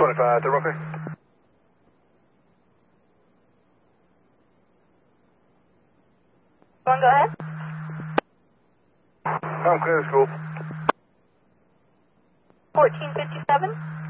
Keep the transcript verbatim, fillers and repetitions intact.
twenty-five to Rocky. Go on, go ahead. I'm clear to school. fourteen fifty-seven.